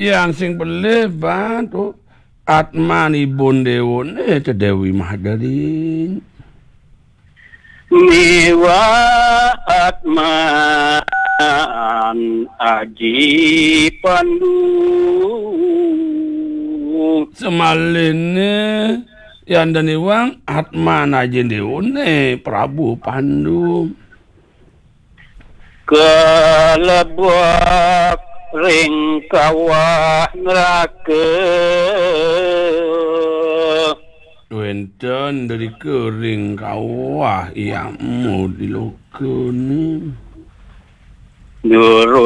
Yang sing boleh bantu Atmani bondewon Dewi Mahdarin. Miwa Atman Aji Pandu Semaline yang dani wang Atman Aji Deone Prabu Pandu Kelebok ring kawah neraka Wenten dari kering kawah yang mau dilokoni. Duru